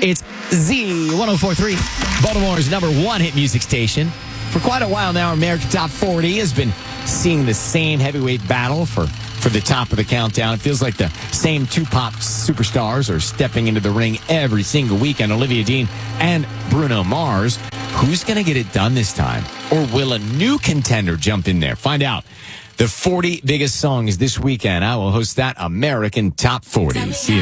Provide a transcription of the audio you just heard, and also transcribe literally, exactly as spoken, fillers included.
It's Z one oh four point three, Baltimore's number one hit music station. For quite a while now, American Top forty has been seeing the same heavyweight battle for, for the top of the countdown. It feels like the same two pop superstars are stepping into the ring every single weekend. Olivia Dean and Bruno Mars. Who's going to get it done this time? Or will a new contender jump in there? Find out. The forty biggest songs this weekend. I will host that American Top forty. See you